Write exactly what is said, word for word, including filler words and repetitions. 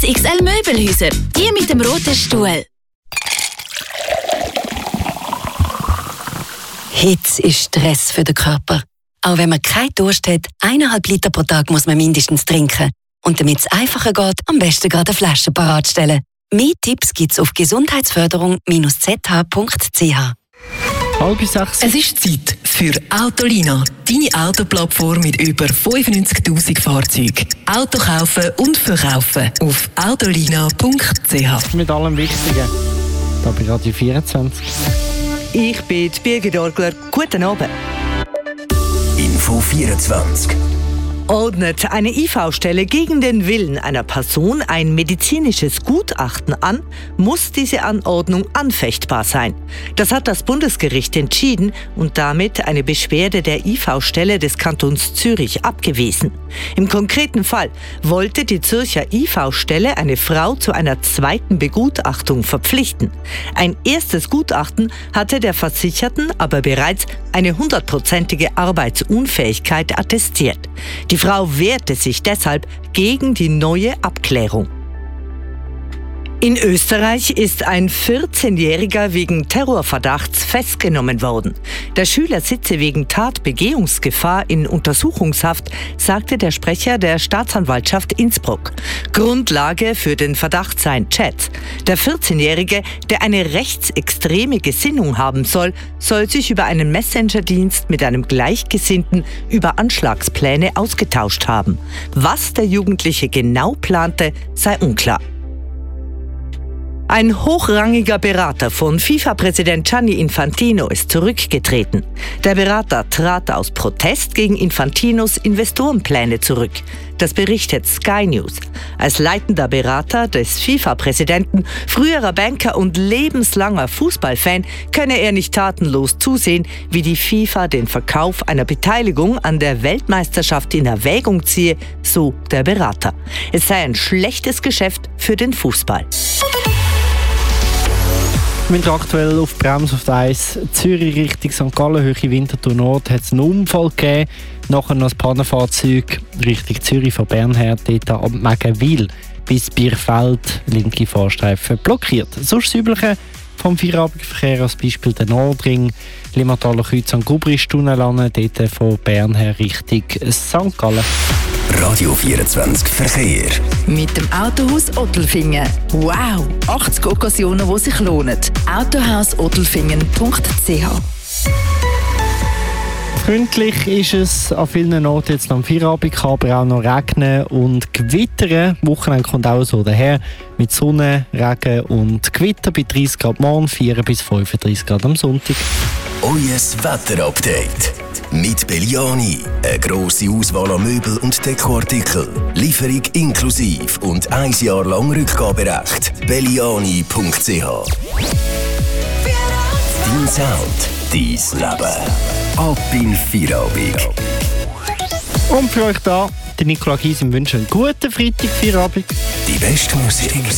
X L Möbelhäuser. Die mit dem roten Stuhl. Hitze ist Stress für den Körper. Auch wenn man keinen Durst hat, eineinhalb Liter pro Tag muss man mindestens trinken. Und damit es einfacher geht, am besten gerade eine Flasche parat stellen. Mehr Tipps gibt's auf gesundheitsförderung z h punkt c h. Halb sechs. Es ist Zeit für Autolina, deine Autoplattform mit über fünfundneunzigtausend Fahrzeugen. Auto kaufen und verkaufen auf autolina punkt c h. Mit allem Wichtigen. Da bei Radio vierundzwanzig. Ich bin Birgit Orgler. Guten Abend. Info vierundzwanzig. Ordnet eine I V-Stelle gegen den Willen einer Person ein medizinisches Gutachten an, muss diese Anordnung anfechtbar sein. Das hat das Bundesgericht entschieden und damit eine Beschwerde der I V-Stelle des Kantons Zürich abgewiesen. Im konkreten Fall wollte die Zürcher I V-Stelle eine Frau zu einer zweiten Begutachtung verpflichten. Ein erstes Gutachten hatte der Versicherten aber bereits eine hundertprozentige Arbeitsunfähigkeit attestiert. Die Frau wehrte sich deshalb gegen die neue Abklärung. In Österreich ist ein vierzehnjähriger wegen Terrorverdachts festgenommen worden. Der Schüler sitze wegen Tatbegehungsgefahr in Untersuchungshaft, sagte der Sprecher der Staatsanwaltschaft Innsbruck. Grundlage für den Verdacht seien Chats. Der vierzehnjährige, der eine rechtsextreme Gesinnung haben soll, soll sich über einen Messenger-Dienst mit einem Gleichgesinnten über Anschlagspläne ausgetauscht haben. Was der Jugendliche genau plante, sei unklar. Ein hochrangiger Berater von FIFA-Präsident Gianni Infantino ist zurückgetreten. Der Berater trat aus Protest gegen Infantinos Investorenpläne zurück. Das berichtet Sky News. Als leitender Berater des FIFA-Präsidenten, früherer Banker und lebenslanger Fußballfan könne er nicht tatenlos zusehen, wie die FIFA den Verkauf einer Beteiligung an der Weltmeisterschaft in Erwägung ziehe, so der Berater. Es sei ein schlechtes Geschäft für den Fußball. Wir sind aktuell auf Brems auf der Eis Zürich Richtung Sankt Gallen, Höhe Winterthur Nord, hat es einen Unfall gegeben. Nachher noch ein Pannenfahrzeug Richtung Zürich von Bern her, dort ab Megenwil bis Bierfeld, linke Fahrstreifen blockiert. Sonst das Übliche vom Feierabendverkehr, als Beispiel der Nordring, Limmataler Kreuz an Gubristunnel an, dort von Bern her Richtung Sankt Gallen. Radio vierundzwanzig Verkehr. Mit dem Autohaus Ottelfingen. Wow! achtzig Occasionen, die sich lohnen. autohaus ottelfingen punkt c h. Freundlich ist es an vielen Orten jetzt am Feierabend, kann aber auch noch regnen und gewittern. Wochenende kommt auch so daher mit Sonne, Regen und Gewitter bei dreißig Grad morgen, vier bis fünfunddreißig Grad am Sonntag. Euer Wetterupdate mit Belliani. Eine grosse Auswahl an Möbel- und Dekoartikeln. Lieferung inklusive und ein Jahr lang Rückgaberecht. belliani punkt c h. Dein Sound, dein Leben. Ab in Feierabend. Und für euch da, der Nicola Gies, wünscht einen guten Freitag, Feierabend. Die beste Musik.